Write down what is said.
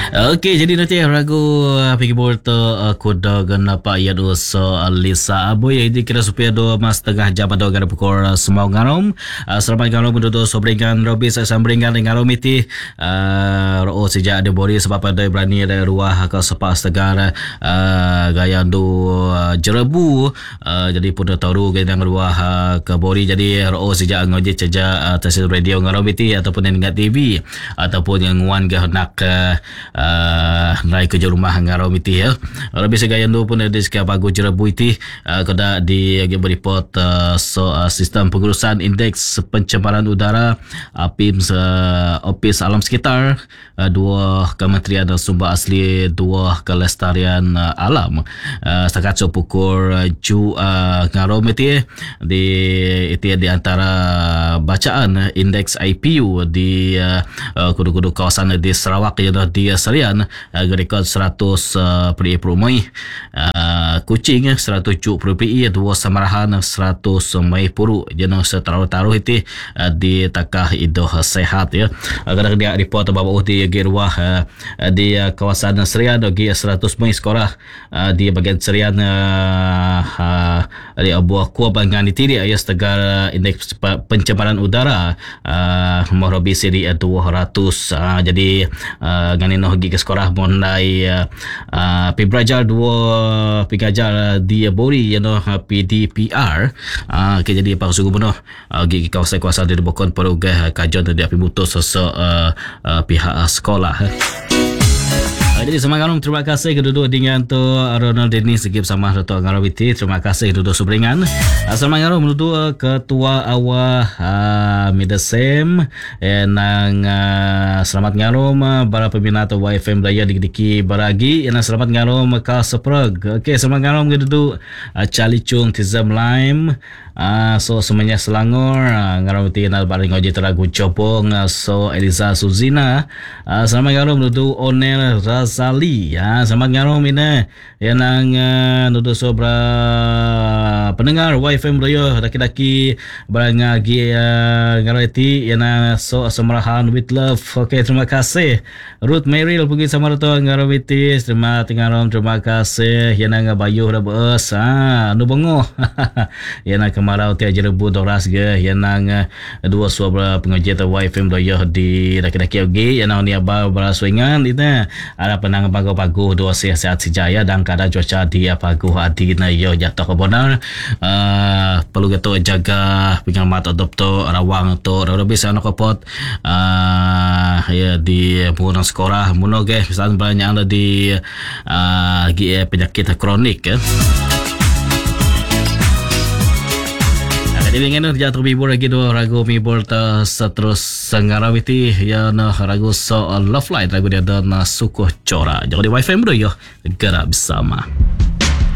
Okey, jadi nanti ragu pergi borta kuda ganapa ya do so Lisa Aboy jadi kira supaya do mas tengah jam do gara pukul semau ngarom. Selamat ngarom do sobringan Robi saya sambringan dengan romiti. Ro sejak ada bori sebab ada berani ada ruah ke sepas tegara gaya do jerebu. Jadi pun tahu dengan ruah ke bori jadi ro sejak ngoje ceja stesen radio ngaromiti ataupun dengan TV ataupun yang wan ke nak naik kerja rumah ngaromiti ya. Lebih segaya tu pun ada sekian bagus jerebu iti kada di beripot sistem pengurusan indeks pencemaran udara PIMS Office Alam Sekitar, dua Kementerian Sumber Asli, dua Kelestarian Alam. Setakat pukul ngaromiti itu di antara bacaan indeks IPU di kudu-kudu kawasan di Sarawak ya di Serian rekod 100 perumai Kuching 170 PI 2 Samarahan 100 Mai Puru jenuh setaruh-taruh itu di takah idoh sehat ya. Kadang dia report bahawa di gerwah di kawasan Serian di 100 Mai sekolah di bahagian Serian di buah kuah bangan ditiri ya setegar indeks pencemaran udara morobi siri 200 jadi ngani noh gi ke sekolah mondai pibrajar 2 pigajar di bori ya noh PDPR ke jadi pak sugu bono gi ke kawasan-kawasan di bokon perugah kajon di api mutus pihak sekolah. Jadi semangat terima kasih kedua dengan tu Ronald Dennis segi bersama Dato' Ngarawiti. Terima kasih kedua subringan. Semangat kedua ketua awal Midasem nang selamat ngarom para pembina atau YFM Daya diki baragi yang selamat ngarom ka sepreg. Okey selamat ngarom kedua Charlie Chung Tizam Lime. So semuanya Selangor ngarawiti nal baring oje teragu copong so Eliza Suzina selamat ngarom kedua Onel Razali selamat ngarom ini yang nang nudu sobra pendengar YFM Royo daki-daki barang agi ngarawiti yang so semerahan with love. Okey terima kasih Ruth Merrill pergi sama Dato' Ngarawiti terima kasih yang nang bayuh dah beus nu bengoh yang nang kemarau tiap jerebu doras ge yang nang dua suara pengaji atau YFM Royo di daki-daki oge yang nang ni abah berasuingan itu ada penang pagu-pagu dua sehat sejaya dan kada cuaca dia pagu hati na yo jatuh ke benar perlu kita jaga pengamat adopto rawang to lebih sana kopot ya di penggunaan sekolah munoge misalnya banyak ada di penyakit kronik ya. Jadi ingin jatuh mibur lagi dua ragu mibur terus Ngarawiti ya na ragu so love light ragu dia dan suku cora. Jadi wifi bro yo gerak bersama.